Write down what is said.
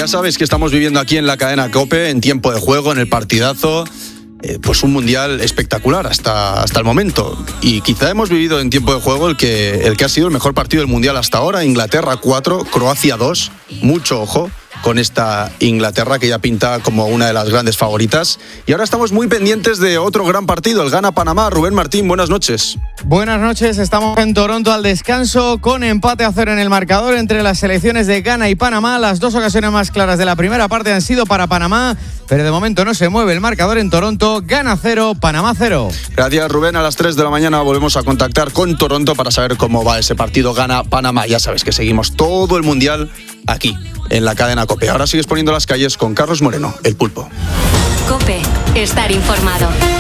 Ya sabéis que estamos viviendo aquí en la cadena COPE, en tiempo de juego, en el partidazo, pues un mundial espectacular hasta el momento. Y quizá hemos vivido en tiempo de juego el que ha sido el mejor partido del mundial hasta ahora. Inglaterra 4, Croacia 2. Mucho ojo con esta Inglaterra que ya pinta como una de las grandes favoritas. Y ahora estamos muy pendientes de otro gran partido, el Ghana-Panamá. Rubén Martín, buenas noches. Buenas noches, estamos en Toronto al descanso con empate a 0 en el marcador entre las selecciones de Ghana y Panamá. Las dos ocasiones más claras de la primera parte han sido para Panamá, pero de momento no se mueve el marcador en Toronto. Ghana 0, Panamá 0. Gracias, Rubén. A las 3 de la mañana volvemos a contactar con Toronto para saber cómo va ese partido Ghana-Panamá. Ya sabes que seguimos todo el mundial aquí en la cadena COPE. Ahora sigues poniendo las calles con Carlos Moreno, el Pulpo. COPE, estar informado.